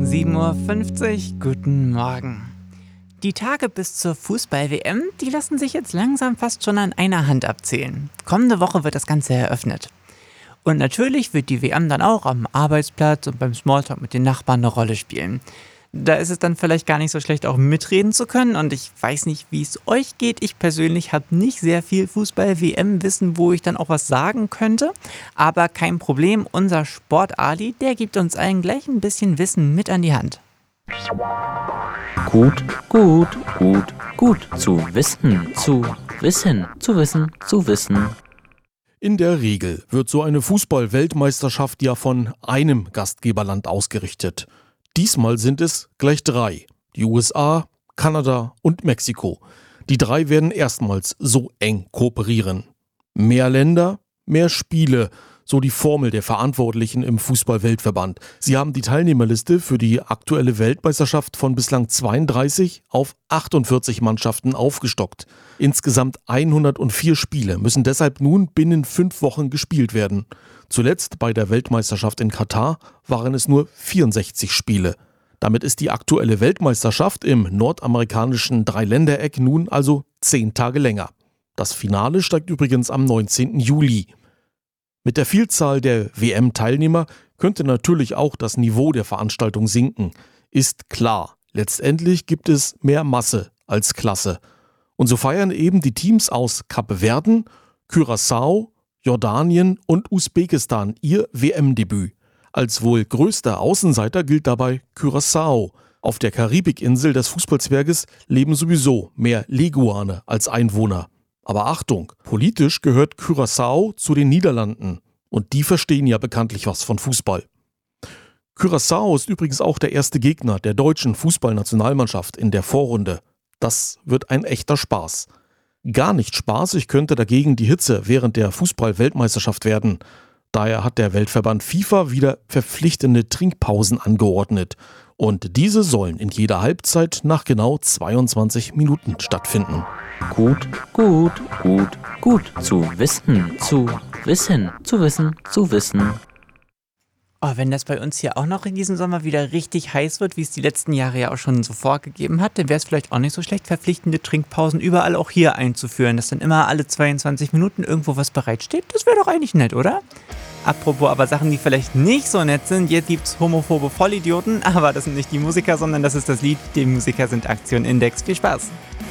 7:50 Uhr, guten Morgen. Die Tage bis zur Fußball-WM, die lassen sich jetzt langsam fast schon an einer Hand abzählen. Kommende Woche wird das Ganze eröffnet. Und natürlich wird die WM dann auch am Arbeitsplatz und beim Smalltalk mit den Nachbarn eine Rolle spielen. Da ist es dann vielleicht gar nicht so schlecht, auch mitreden zu können. Und ich weiß nicht, wie es euch geht. Ich persönlich habe nicht sehr viel Fußball-WM-Wissen, wo ich dann auch was sagen könnte. Aber kein Problem, unser Sport-Ali, der gibt uns allen gleich ein bisschen Wissen mit an die Hand. Gut. Zu wissen. In der Regel wird so eine Fußball-Weltmeisterschaft ja von einem Gastgeberland ausgerichtet. Diesmal sind es gleich 3. Die USA, Kanada und Mexiko. Die 3 werden erstmals so eng kooperieren. Mehr Länder, mehr Spiele, so die Formel der Verantwortlichen im Fußball-Weltverband. Sie haben die Teilnehmerliste für die aktuelle Weltmeisterschaft von bislang 32 auf 48 Mannschaften aufgestockt. Insgesamt 104 Spiele müssen deshalb nun binnen 5 Wochen gespielt werden. Zuletzt bei der Weltmeisterschaft in Katar waren es nur 64 Spiele. Damit ist die aktuelle Weltmeisterschaft im nordamerikanischen Dreiländereck nun also 10 Tage länger. Das Finale steigt übrigens am 19. Juli. Mit der Vielzahl der WM-Teilnehmer könnte natürlich auch das Niveau der Veranstaltung sinken. Ist klar, letztendlich gibt es mehr Masse als Klasse. Und so feiern eben die Teams aus Kapverden, Curaçao, Jordanien und Usbekistan ihr WM-Debüt. Als wohl größter Außenseiter gilt dabei Curaçao. Auf der Karibikinsel des Fußballzwerges leben sowieso mehr Leguane als Einwohner. Aber Achtung, politisch gehört Curaçao zu den Niederlanden. Und die verstehen ja bekanntlich was von Fußball. Curaçao ist übrigens auch der erste Gegner der deutschen Fußballnationalmannschaft in der Vorrunde. Das wird ein echter Spaß. Gar nicht spaßig könnte dagegen die Hitze während der Fußball-Weltmeisterschaft werden. Daher hat der Weltverband FIFA wieder verpflichtende Trinkpausen angeordnet. Und diese sollen in jeder Halbzeit nach genau 22 Minuten stattfinden. Gut. Zu wissen. Oh, wenn das bei uns hier auch noch in diesem Sommer wieder richtig heiß wird, wie es die letzten Jahre ja auch schon so vorgegeben hat, dann wäre es vielleicht auch nicht so schlecht, verpflichtende Trinkpausen überall auch hier einzuführen, dass dann immer alle 22 Minuten irgendwo was bereitsteht. Das wäre doch eigentlich nett, oder? Apropos aber Sachen, die vielleicht nicht so nett sind, jetzt gibt's homophobe Vollidioten, aber das sind nicht die Musiker, sondern das ist das Lied. Die Musiker sind Aktion Index. Viel Spaß!